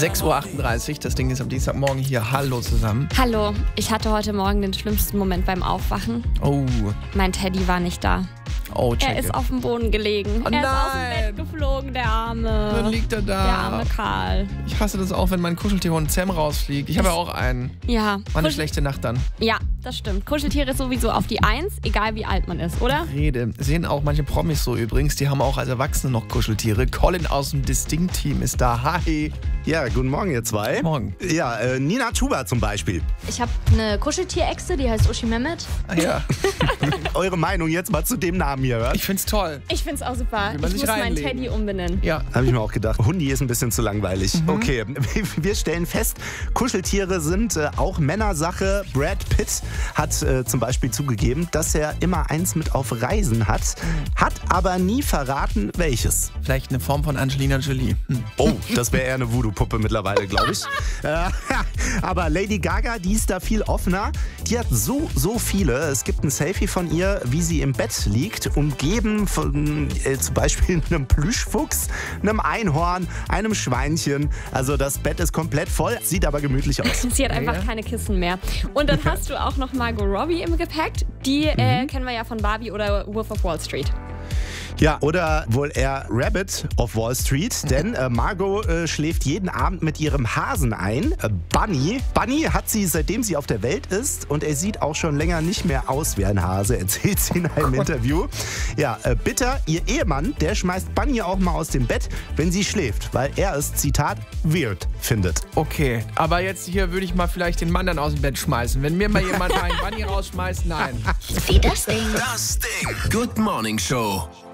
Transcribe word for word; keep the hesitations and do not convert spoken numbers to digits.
sechs Uhr achtunddreißig, das Ding ist am Dienstagmorgen hier. Hallo zusammen. Hallo, ich hatte heute Morgen den schlimmsten Moment beim Aufwachen. Oh. Mein Teddy war nicht da. Oh, check Er ist it. auf dem Boden gelegen. Oh, er ist nein. aus dem Bett geflogen, der Arme. Dann liegt er da. Der arme Karl. Ich hasse das auch, wenn mein Kuscheltierhund Sam rausfliegt. Ich habe ja auch einen. Ja. War eine Kuschel- schlechte Nacht dann. Ja, das stimmt. Kuscheltiere ist sowieso auf die Eins, egal wie alt man ist, oder? Rede. Sehen auch manche Promis so übrigens. Die haben auch als Erwachsene noch Kuscheltiere. Colin aus dem Distinct-Team ist da. Hi. Ja, guten Morgen, ihr zwei. Morgen. Ja, äh, Nina Chuba zum Beispiel. Ich habe eine Kuscheltierechse, die heißt Uschi Mehmet. Ah, ja. Eure Meinung jetzt mal zu dem Namen hier, hört? Ich find's toll. Ich find's auch super. Will man Ich sich muss meinen reinlegen. Teddy umbenennen. Ja. Habe ich mir auch gedacht. Hundi ist ein bisschen zu langweilig. Mhm. Okay, wir stellen fest, Kuscheltiere sind äh, auch Männersache. Brad Pitt hat äh, zum Beispiel zugegeben, dass er immer eins mit auf Reisen hat, hat aber nie verraten, welches. Vielleicht eine Form von Angelina Jolie. Hm. Oh, das wäre eher eine Voodoo-Puppe mittlerweile, glaube ich. äh, aber Lady Gaga, die ist da viel offener. Die hat so, so viele. Es gibt ein Selfie von ihr, wie sie im Bett liegt, umgeben von äh, zum Beispiel einem Plüschfuchs, einem Einhorn, einem Schweinchen. Also das Bett ist komplett voll, sieht aber gemütlich aus. Sie hat einfach Ja. keine Kissen mehr. Und dann hast du auch noch Margot Robbie im Gepäck. Die äh, kennen wir ja von Barbie oder Wolf of Wall Street. Ja, oder wohl eher Rabbit of Wall Street, denn äh, Margot äh, schläft jeden Abend mit ihrem Hasen ein, äh, Bunny. Bunny hat sie, seitdem sie auf der Welt ist, und er sieht auch schon länger nicht mehr aus wie ein Hase, erzählt sie in einem Interview. Ja, äh, Bitter, ihr Ehemann, der schmeißt Bunny auch mal aus dem Bett, wenn sie schläft, weil er es, Zitat, weird findet. Okay, aber jetzt hier würde ich mal vielleicht den Mann dann aus dem Bett schmeißen. Wenn mir mal jemand einen Bunny rausschmeißt, nein. Wie das Ding. Das Ding. Good Morning Show.